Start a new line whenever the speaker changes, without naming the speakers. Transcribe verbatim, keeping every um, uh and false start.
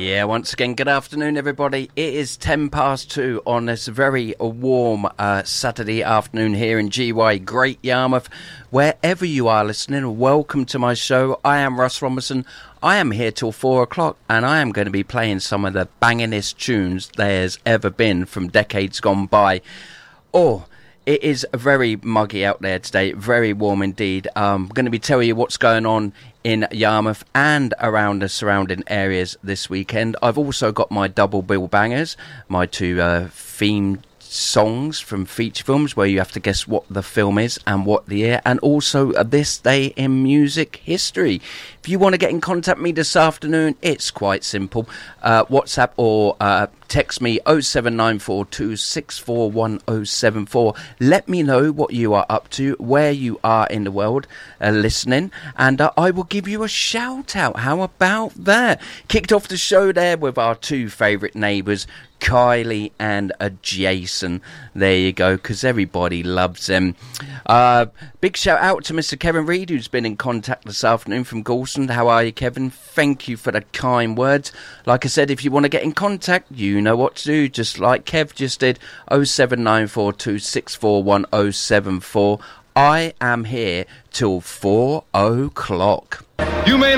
Yeah, once again, good afternoon, everybody. It is ten past two on this very warm uh, Saturday afternoon here in G Y, Great Yarmouth. Wherever you are listening, welcome to my show. I am Russ Robinson. I am here till four o'clock, and I am going to be playing some of the bangingest tunes there's ever been from decades gone by. Oh, it is very muggy out there today, very warm indeed. I'm going to be telling you what's going on in Yarmouth and around the surrounding areas this weekend. I've also got my double bill bangers, my two uh, theme songs from feature films where you have to guess what the film is and what the year, and also uh, this day in music history. If you want to get in contact with me this afternoon, it's quite simple. Uh, WhatsApp or uh, text me oh seven nine four two six four one oh seven four. Let me know what you are up to, where you are in the world uh, listening, and uh, I will give you a shout out. How about that? Kicked off the show there with our two favourite neighbours, Kylie and uh, Jason. There you go, because everybody loves them. Uh, big shout out to Mister Kevin Reid, who's been in contact this afternoon from Galston. How are you, Kevin? Thank you for the kind words. Like I said, if you want to get in contact, you know what to do, just like Kev just did. oh seven nine four two six four one oh seven four. I am here till four o'clock.
You may